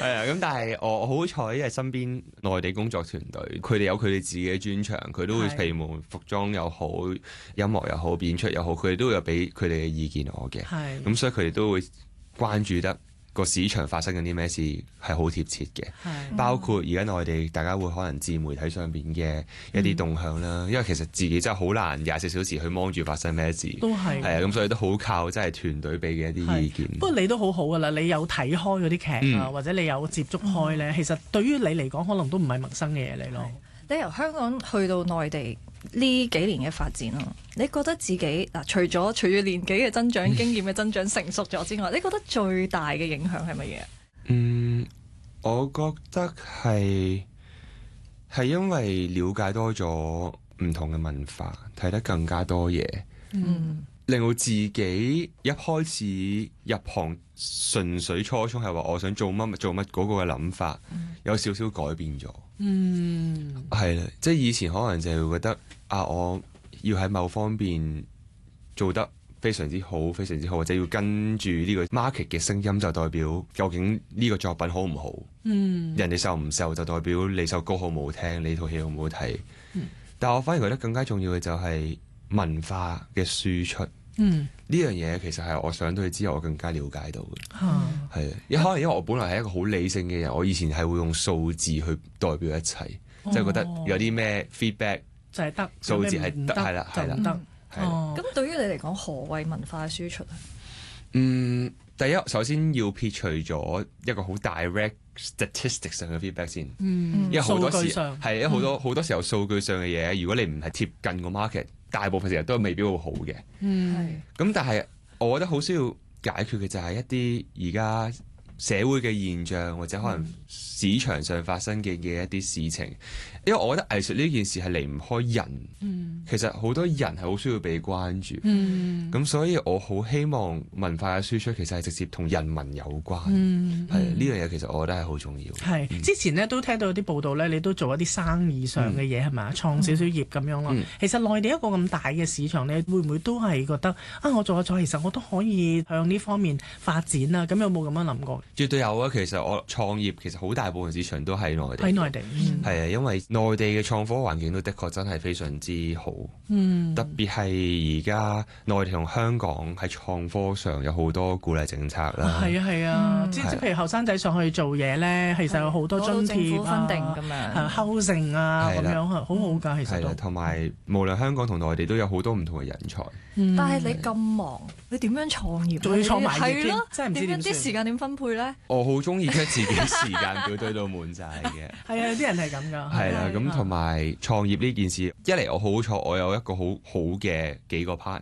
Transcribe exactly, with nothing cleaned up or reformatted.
係啊，咁但係我我好彩，因為身邊內地工作團隊，佢哋有佢哋自己嘅專長，佢都會譬如無論服裝又好、音樂又好、演出又好，佢哋都有俾佢哋嘅意見我嘅。係咁，所以佢哋都會關注得個市場發生緊啲咩事係好貼切嘅，包括而家內地大家會可能自媒體上邊嘅一啲動向啦，嗯、因為其實自己真係好難廿四小時去望住發生咩事，都係係啊，咁所以都好靠真係團隊俾嘅一啲意見。 不過你都好好噶啦，你有睇開嗰啲劇啊，嗯、或者你有接觸開咧，嗯、其實對於你嚟講可能都唔係陌生嘅嘢嚟咯。 你由香港去到內地呢幾年嘅發展啊，你覺得自己嗱，除咗隨住年紀嘅增長、經驗嘅增長成熟咗之外，你覺得最大嘅影響係乜嘢？嗯， 我覺得係係因為了解多咗唔同嘅文化，睇得更加多嘢，嗯，令到自己一開始入行純粹初衷係話我想做乜做乜嗰個嘅諗法，嗯、有少少改變咗。嗯，係啦，即係以前可能就係會覺得啊，我要喺某方面做得非常之好，非常之好，或者要跟住呢個 market 嘅聲音，就代表究竟呢個作品好唔好？嗯，人哋受唔受就代表你首歌好唔好聽，你套戲好唔好睇。嗯，但係我反而覺得更加重要嘅就係文化嘅輸出。嗯，呢樣嘢其實係我上到去之後，我更加了解到嘅。係、嗯，因可能因為我本來係一個好理性嘅人，我以前係會用數字去代表一切，即係、哦、覺得有啲咩 feedback 就係得， 數字係得，係啦，係啦，得。 咁對於你嚟講，何謂文化輸出啊？ 嗯，第一首先要撇除咗一個好 direct statistics 上嘅 feedback 先，嗯、因為好多時係因為好多好、嗯、多時候數據上嘅嘢，如果你唔係貼近個 market，大部分時候都未必會好嘅。嗯，咁但係我覺得好需要解決嘅就係一啲而家社會嘅現象，或者可能市場上發生嘅嘅一啲事情。因為我覺得藝術呢件事係離唔開人，嗯、其實好多人係好需要被關注，咁、嗯、所以我好希望文化嘅輸出其實係直接同人民有關，係呢樣嘢其實我覺得係好重要。 係、嗯、之前咧都聽到有啲報道咧，你都做一啲生意上嘅嘢係咪啊？創少少業咁樣咯。嗯、其實內地一個咁大嘅市場，你會唔會都係覺得啊？我做咗咗，其實我都可以向呢方面發展啊？咁有冇咁樣諗過？ 絕對有啊！其實我創業其實好大部分市場都喺內地， 喺內地係啊、嗯，因為內地嘅創科環境都的確真係非常之好，嗯、特別係而家內地同香港喺創科上有好多鼓勵政策啦。係啊係啊，即係譬如後生仔上去做嘢咧，其實有好多津貼啊、 咁樣、 housing 啊咁樣，好好㗎。其實係同埋無論香港同內地都有好多唔同嘅人才。 嗯、但係你咁忙，你點樣創業？ 仲要創埋業添， 真係唔知點算。啲時間點分配咧？ 我好中意將自己時間表堆到滿晒嘅。 係啊，有啲人係咁㗎。 係啦，咁同埋創業呢件事，一嚟我好彩，我有一個好好嘅幾個 partner。